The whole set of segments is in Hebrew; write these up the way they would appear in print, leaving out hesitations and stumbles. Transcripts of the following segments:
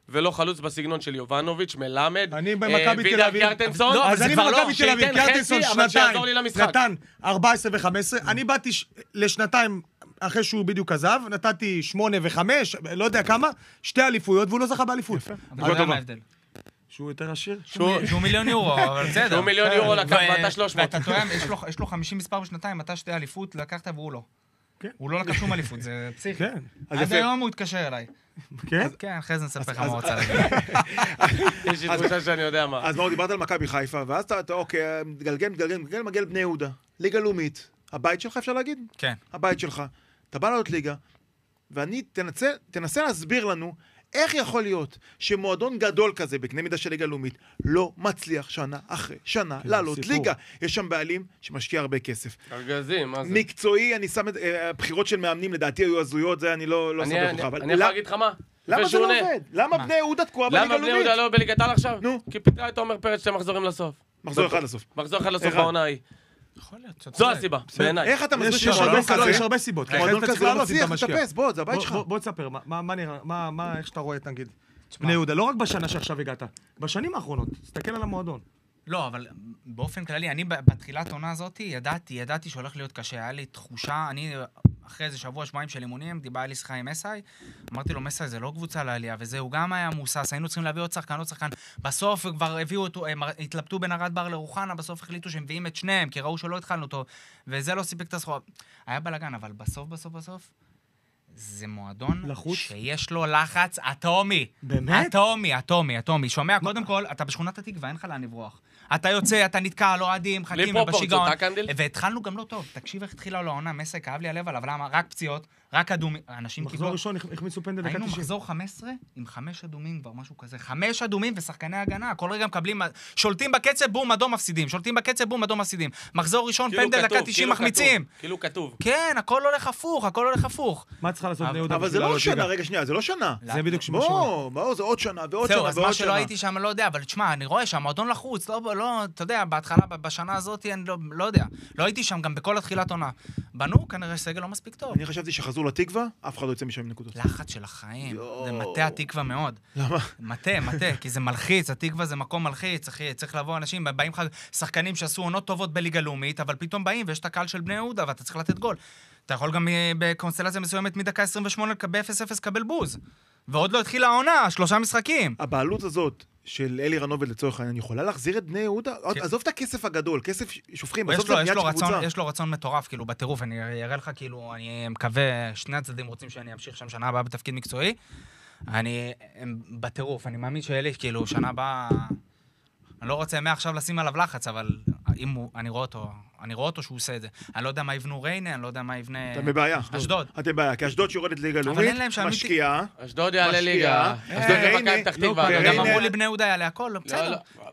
ולא חלוץ בסגנון של יובנוביץ', מלמד, אני במכבי תל וידר אביב. קיארטנסון. אז אני במכבי תל אביב, קיארטנסון נתן 14 ו-15, אני באתי לשנתיים אחרי שהוא בדיוק עזב, נתתי 8 ו-5, לא יודע כמה, 2 אליפויות, והוא לא זכה באליפות. אבל זה מה ההבדל. שהוא יותר עשיר? שהוא מיליון יורו, אבל בסדר. שהוא מיליון יורו לקח ואתה 300. ואתה טועם, יש לו 50 מספר בשנתיים, אתה 2 אליפות, לקחת והוא לא. הוא לא לקח שום אליפות, זה פסיכי. עד היום הוא התקשר אליי. כן? כן, אחרי זה נספר לך מה הוא רוצה להגיד. יש לי תחושה שאני יודע מה. אז מאוד, דיברת על מכבי חיפה, ואז אתה, אוקיי, מגלגל, מגיע לבני יהודה. ליגה לאומית. הבית שלך, אפשר להגיד? כן. הבית שלך. אתה בא לעלות ליגה, ואני תנסה להסביר לנו איך יכול להיות שמועדון גדול כזה, בקנה מידה של ליגה לאומית, לא מצליח שנה אחרי שנה לעלות ליגה. יש שם בעלים שמשקיע הרבה כסף. ארגזים, מה זה? מקצועי, אני שם את הבחירות של מאמנים, לדעתי היו הזויות, זה אני לא סבב לך. אני יכול להגיד לך מה? למה זה לא עובד? למה בני יהודה תקועה בליגה למה בני לאומית? יהודה לא בליגת העל עכשיו? נו. כי פיתרה את עומר פרץ 2 מחזורים לסוף. מחזור אחד לסוף. מחזור אחד לסוף בעונה ההיא. יכול להיות. זו הסיבה, בעיניי. איך אתה מסביר יש שמועדון כזה? הרבה סיבות. מועדון כזה לא מצליח לטפס, בוא, זה הבית שלך. בוא תספר, איך שאתה רואה, נגיד, בני יהודה, לא רק בשנה שעכשיו הגעת, בשנים האחרונות, תסתכל על המועדון. לא, אבל באופן כללי, אני בתחילת עונה הזאת ידעתי שהולך להיות קשה. היה לי תחושה, אני אחרי איזה שבוע-שבועיים של אימונים, דיבר לי שיחה עם מסאי, אמרתי לו, מסאי זה לא קבוצה לעלייה, וזה, הוא גם היה מוסס, היינו צריכים להביא עוד שחקן. בסוף כבר הביאו אותו, הם התלבטו בין ארד בר לרוחנה, בסוף החליטו שהם מביאים את שניהם, כי ראו שלא התחלנו אותו, וזה לא סיפק את הסחורה. היה בלגן, אבל בסוף, זה מועדון לחוץ? שיש לו לחץ אטומי. באמת? אטומי. שומע, קודם כל, אתה בשכונת התקווה, אין לך לאן לברוח. אתה יוצא, אתה נתקע, לא אוהדים, חכים ובשיגעון. והתחלנו גם לא טוב. תקשיב איך התחילה לו העונה, מסי, כאב לי הלב עליו, למה? רק פציעות, רק אדומים. אנשים קיבלו... מחזור ראשון, החמיצו פנדל דקה 90. היינו מחזור 15 עם 5 אדומים, כבר משהו כזה. 5 אדומים ושחקני הגנה. כל רגע מקבלים... שולטים בקצב, בום, אדום מפסידים. מחזור ראשון, פנדל דקה 90 מחמיצים. כאילו כתוב. כן, הכל הולך הפוך. מה צריכה לעשות בני יהודה? אבל זה לא שנה, רגע שנייה, זה לא שנה. זה בדיוק בואו, זה עוד שנה ועוד זהו, שנה אז ועוד מה שלא שנה. הייתי שם, לא יודע, אבל תשמע, אני רואה שהמועדון לחוץ, לא, אתה יודע, בהתחלה, בשנה הזאת, אני לא יודע. לא הייתי שם גם בכל התחילת עונה. בנו, כנראה סגל לא מספיק טוב. אני חשבתי שחזרו לתקווה, אף אחד לא יוצא משם עם נקודות. לחץ של החיים. זה מטה התקווה מאוד. למה? מטה, כי זה מלחיץ, התקווה זה מקום מלחיץ, צריך לבוא אנשים, באים שחקנים שעשו עונות טובות בליגה לאומית, אבל פתאום באים ויש את הקהל של בני יהודה, ואתה צריך לתת גול. אתה יכול גם בקונסטלציה מסוימת מדקה 28 ב-0-0 קבל בוז. ועוד לא התחילה העונה, 3 משחקים. הבעלות הזאת של אלי רנובל לצורך העניין, יכולה להחזיר את בני יהודה? עזוב את הכסף הגדול, כסף שופכים, בסוף זה בניית של קבוצה. יש לו רצון מטורף, כאילו, בטירוף, אני אראה לך, כאילו, אני מקווה, שני הצדדים רוצים שאני אמשיך שם שנה הבאה בתפקיד מקצועי. אני בטירוף, אני מאמין שאלי, כאילו, שנה הבאה, אני לא רוצה מעכשיו לשים עליו לחץ, אבל אם אני רואה אותו שהוא עושה את זה. אני לא יודע מה יבנו ריינה, אני לא יודע מה יבנה... אתם בבעיה. אשדוד. אתם בבעיה, כי אשדוד שיורדת ליגה לאומית, משקיעה. אשדוד יעלה ליגה. אשדוד ומכבי פתח תקווה. גם אמרו לי בני יהודה יעלה הכל, בסדר.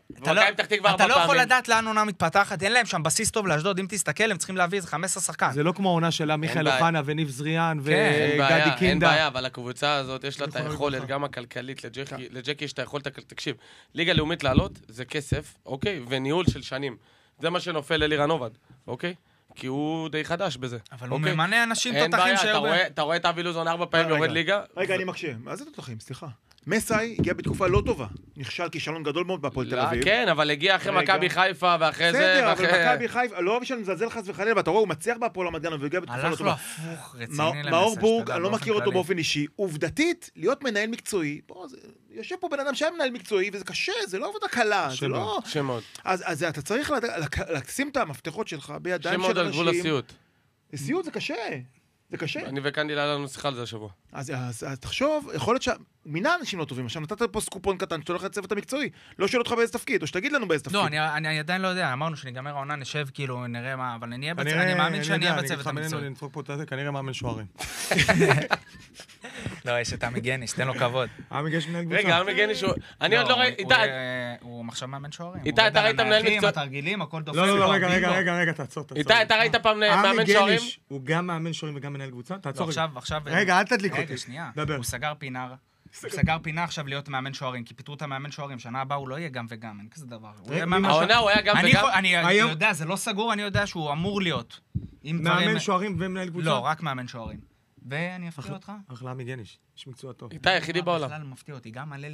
אתה לא יכול לדעת לאן עונה מתפתחת, אין להם שם בסיס טוב לאשדוד, אם תסתכל, הם צריכים להביא איזה 15 שחקן. זה לא כמו העונה שלה מיכאל אוחנה וניב זריאן וגדי קינדה. אין בעיה, אבל הקבוצה הזאת יש לה את היכולת, גם הכלכלית, לג'קי יש את היכולת, תקשיב, ליגה לאומית לעלות זה כסף, אוקיי? וניהול של שנים. זה מה שנופל ללירן עובד, אוקיי? כי הוא די חדש בזה. אבל הוא ממנה אנשים אין תותחים בעיה, אתה רואה את אבי לוזון 4 פעמים יורד ליגה? רגע, אני מקשה. מה זה תותחים? סליחה. מסאי הגיע בתקופה לא טובה. נכשל כישלון גדול מאוד בהפועל תל אביב. כן, אבל הגיע אחרי מכבי חיפה ואחרי זה... בסדר, אבל מכבי חיפה, לא בשביל מזלזל חס וחלילה, ואתה רואה, הוא מצליח בהפועל רמת גן, והגיע בתקופה לא טובה. הלך לו הפוך, רציני למסע. מאור בורג, אני לא מכיר אותו באופן אישי. עובדתית, להיות מנהל מקצועי, יושב פה בן אדם שהיה מנהל מקצועי, וזה קשה, זה לא עבודה קלה, זה לא... שמות. אז אתה צריך לשים את המפתחות שלך בידיים של שמות על גבול אנשים. הסיוט. סיוט זה קשה. זה קשה. אני וקנדיל היה לנו שיחה על זה השבוע. אז תחשוב, יכול להיות מינה אנשים לא טובים. עכשיו נתת פה סקופון קטן שאתה הולך לצוות המקצועי. לא שואל אותך באיזה תפקיד, או שתגיד לנו באיזה תפקיד. לא, אני עדיין לא יודע. אמרנו שניגמר העונה, נשב כאילו, נראה מה, אבל אני מאמין שאני אהיה בצוות המקצועי. אני נדפוק פה את זה, כנראה מאמן שוערים. לא, יש את עמי גניש, תן לו כבוד. עמי גניש מנהל קבוצה. רגע, עמי גניש אני עוד לא ראיתי... הוא עכשיו מאמן שוערים. איתי, אתה ראית מנהל מקצועי? התרגילים, הכל דופק. לא, רגע, תעצור. איתי, אתה ראית פעם מאמן שוערים? עמי גניש הוא גם מאמן שוערים וגם מנהל קבוצה? תעצור עכשיו... רגע, אל תדליק אותי. רגע, שנייה. הוא סגר פינה עכשיו להיות מאמן שוערים, כי פיתרו את המאמן שוערים, שנה הבאה הוא לא יהיה גם וגם, אין כזה דבר. העונה הוא היה גם וגם? אני יודע, זה לא סגור, אני יודע שהוא אמור להיות. מאמן שוערים ומנהל קבוצה? לא, רק מאמן שוערים. ואני אפתיע אותך? אחלה עמי גניש, יש מקצוע טוב. איתי, היחידי בעולם. בכלל מפתיע אותי, גם מלא